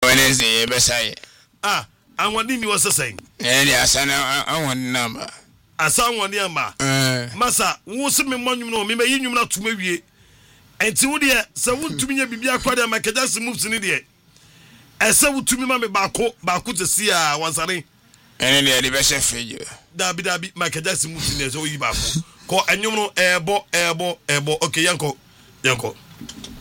Wednesday besai. Anwadi ni was saying. Asana anwadi number. Asa wani amba. Masa, wo se me monum no me yinwum na to mawie. Enti wo de se wo ntumi nya bibia kwade Michael Jackson moves ni de. Ese wo tumi ma me baako te si a wansare. Ene de be chef fejo. Dabi Michael Jackson moves ni so yi baako. Ko enwum no ebo. Okay, yanko.